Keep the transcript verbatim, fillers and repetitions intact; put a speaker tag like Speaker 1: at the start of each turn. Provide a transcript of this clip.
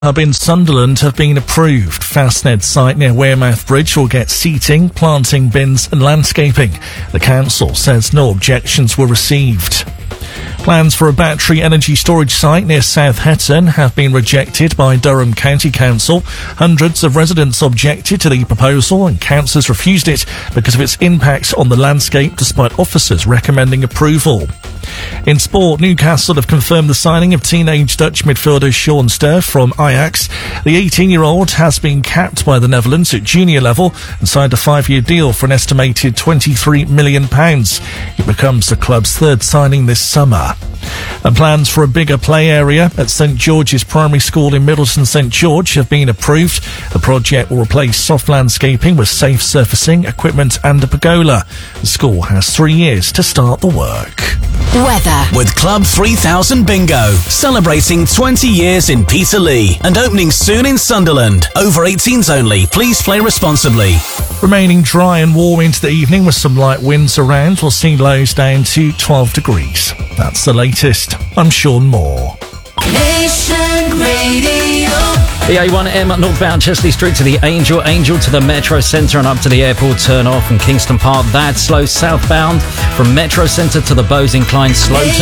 Speaker 1: Hub in Sunderland have been approved. Fastned site near Wearmouth Bridge will get seating, planting bins and landscaping. The council says no objections were received. Plans for a battery energy storage site near South Hetton have been rejected by Durham County Council. Hundreds of residents objected to the proposal and councillors refused it because of its impact on the landscape, despite officers recommending approval. In sport, Newcastle have confirmed the signing of teenage Dutch midfielder Sean Sterf from Ajax. The eighteen-year-old has been capped by the Netherlands at junior level and signed a five-year deal for an estimated twenty-three million pounds. He becomes the club's third signing this summer. And plans for a bigger play area at St George's Primary School in Middleton St George have been approved. The project will replace soft landscaping with safe surfacing, equipment and a pergola. The school has three years to start the work.
Speaker 2: Weather.
Speaker 3: With Club three thousand Bingo, celebrating twenty years in Peterlee and opening soon in Sunderland. Over eighteens only. Please play responsibly.
Speaker 1: Remaining dry and warm into the evening with some light winds around. We'll see lows down to twelve degrees. That's the latest. I'm Sean Moore.
Speaker 4: Nation Radio.
Speaker 5: The A one M northbound Chesley Street to the Angel, Angel to the Metro Centre and up to the airport turn off from Kingston Park. That's slow southbound from Metro Centre to the Bowes Incline, slow to